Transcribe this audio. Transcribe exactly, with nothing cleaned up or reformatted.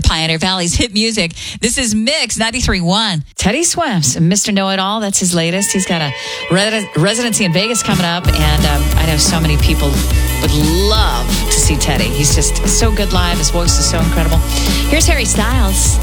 Pioneer Valley's hit music. This is Mix ninety-three point one. Teddy Swims, Mister Know-It-All. That's his latest. He's got a re- residency in Vegas coming up, and um, I know so many people would love to see Teddy. He's just so good live. His voice is so incredible. Here's Harry Styles.